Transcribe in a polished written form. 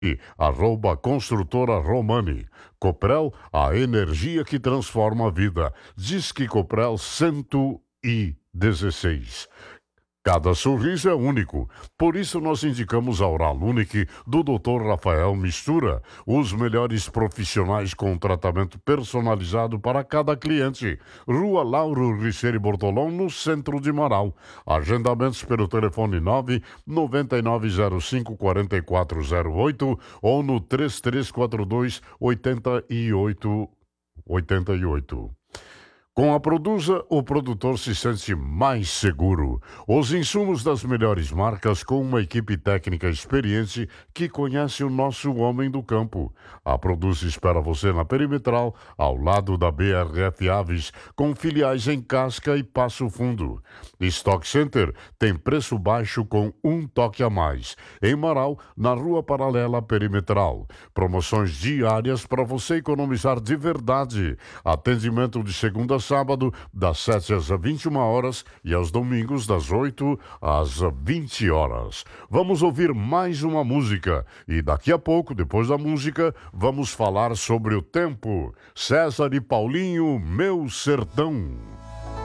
Construtora Romani. Coprel, a energia que transforma a vida. Disque Coprel 116. Cada sorriso é único. Por isso nós indicamos a Oral Unique do Dr. Rafael Mistura. Os melhores profissionais com tratamento personalizado para cada cliente. Rua Lauro Richeire Bortolão, no centro de Marau. Agendamentos pelo telefone 999054408 ou no 3342 8888. Com a Produza, o produtor se sente mais seguro. Os insumos das melhores marcas com uma equipe técnica experiente que conhece o nosso homem do campo. A Produza espera você na Perimetral, ao lado da BRF Aves, com filiais em Casca e Passo Fundo. Stock Center tem preço baixo com um toque a mais. Em Marau, na Rua Paralela Perimetral. Promoções diárias para você economizar de verdade. Atendimento de segunda a sábado, das 7 às 21 horas e aos domingos, das 8 às 20 horas. Vamos ouvir mais uma música e daqui a pouco, depois da música, vamos falar sobre o tempo. César e Paulinho, Meu Sertão.